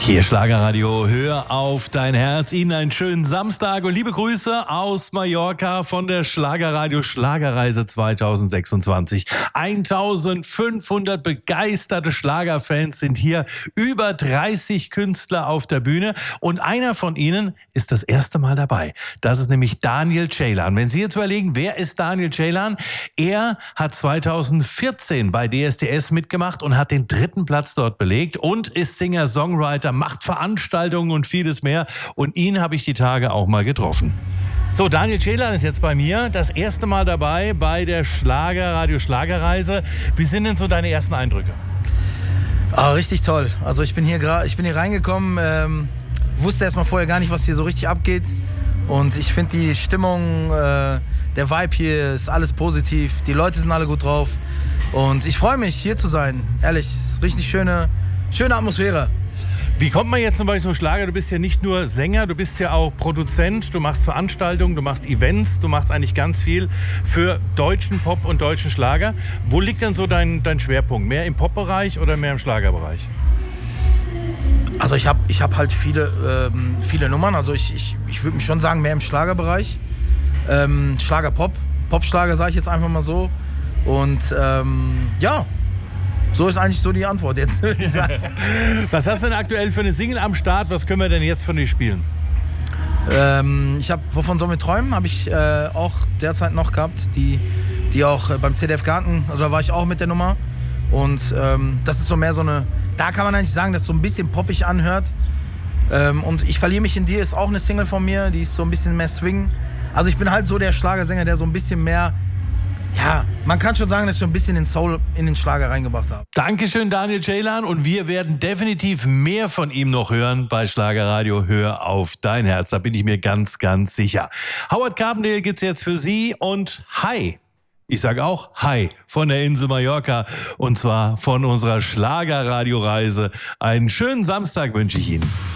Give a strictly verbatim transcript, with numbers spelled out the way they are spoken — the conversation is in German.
Hier Schlagerradio, hör auf dein Herz. Ihnen einen schönen Samstag und liebe Grüße aus Mallorca von der Schlagerradio Schlagerreise zwanzig sechsundzwanzig. eintausendfünfhundert begeisterte Schlagerfans sind hier, über dreißig Künstler auf der Bühne und einer von ihnen ist das erste Mal dabei. Das ist nämlich Daniel Ceylan. Wenn Sie jetzt überlegen, wer ist Daniel Ceylan? Er hat zweitausendvierzehn bei D S D S mitgemacht und hat den dritten Platz dort belegt und ist Singer-Songwriter, macht Veranstaltungen und vieles mehr. Und ihn habe ich die Tage auch mal getroffen. So, Daniel Ceylan ist jetzt bei mir, das erste Mal dabei bei der Schlagerradio Schlagerreise. Wie sind denn so deine ersten Eindrücke? Ah, richtig toll. Also ich bin hier gerade, ich bin hier reingekommen, ähm, wusste erst mal vorher gar nicht, was hier so richtig abgeht. Und ich finde die Stimmung, äh, der Vibe hier ist alles positiv. Die Leute sind alle gut drauf. Und ich freue mich, hier zu sein. Ehrlich, es ist richtig schöne, schöne Atmosphäre. Wie kommt man jetzt zum Beispiel zum Schlager? Du bist ja nicht nur Sänger, du bist ja auch Produzent, du machst Veranstaltungen, du machst Events, du machst eigentlich ganz viel für deutschen Pop und deutschen Schlager. Wo liegt denn so dein, dein Schwerpunkt? Mehr im Pop-Bereich oder mehr im Schlagerbereich? Also ich habe ich hab halt viele, ähm, viele Nummern, also ich, ich, ich würde mich schon sagen, mehr im Schlagerbereich. Ähm, Schlager-Pop, Pop-Schlager sage ich jetzt einfach mal so. Und ähm, ja, so ist eigentlich so die Antwort jetzt. Was hast du denn aktuell für eine Single am Start? Was können wir denn jetzt von dir spielen? Ähm, ich habe Wovon sollen wir träumen? Habe ich äh, auch derzeit noch gehabt, die, die auch äh, beim C D F Garten, also da war ich auch mit der Nummer. Und ähm, das ist so mehr so eine, da kann man eigentlich sagen, dass es so ein bisschen poppig anhört. Ähm, und Ich verliere mich in dir ist auch eine Single von mir, die ist so ein bisschen mehr Swing. Also ich bin halt so der Schlagersänger, der so ein bisschen mehr, ja, man kann schon sagen, dass ich so ein bisschen den Soul in den Schlager reingebracht habe. Dankeschön, Daniel Ceylan. Und wir werden definitiv mehr von ihm noch hören bei Schlagerradio Hör auf dein Herz. Da bin ich mir ganz, ganz sicher. Howard Carpendale gibt's jetzt für Sie und Hi. Ich sage auch Hi von der Insel Mallorca und zwar von unserer Schlagerradio-Reise. Einen schönen Samstag wünsche ich Ihnen.